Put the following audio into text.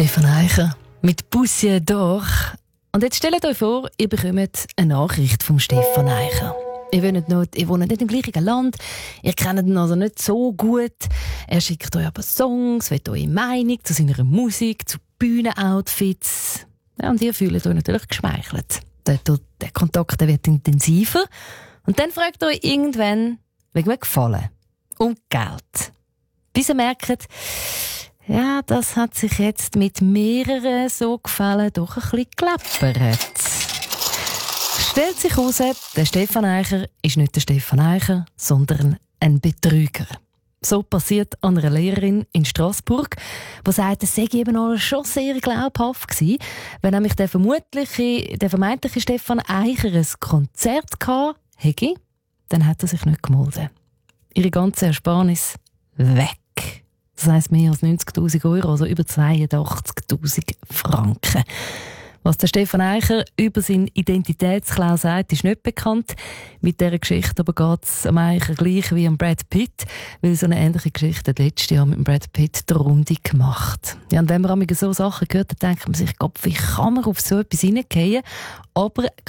Stefan Eicher mit Poussière d'Or. Und jetzt stellt euch vor, ihr bekommt eine Nachricht vom Stefan Eicher. Ihr wohnt nicht im gleichen Land, ihr kennt ihn also nicht so gut. Er schickt euch aber Songs, will eure Meinung zu seiner Musik, zu Bühnenoutfits. Ja, und ihr fühlt euch natürlich geschmeichelt. Der Kontakt wird intensiver. Und dann fragt ihr euch irgendwann wegen einem Gefallen. Um Geld. Bis ihr merkt, ja, das hat sich jetzt mit mehreren so Gefallen doch ein bisschen gelappert. Stellt sich heraus, der Stefan Eicher ist nicht der Stefan Eicher, sondern ein Betrüger. So passiert an einer Lehrerin in Straßburg, die sagt, es sei eben auch schon sehr glaubhaft gewesen, wenn nämlich der vermeintliche Stefan Eicher ein Konzert gehabt hätte, dann hat er sich nicht gemeldet. Ihre ganze Ersparnis weg. Das heisst mehr als 90'000 €, also über 82'000 Franken. Was der Stefan Eicher über seinen Identitätsklau sagt, ist nicht bekannt. Mit dieser Geschichte aber geht es am Eicher gleich wie am Brad Pitt, weil so eine ähnliche Geschichte hat letztes Jahr mit Brad Pitt die Runde gemacht. Ja, und wenn man so Sachen hört, dann denkt man sich, Gott, wie kann man auf so etwas hineingehen? Aber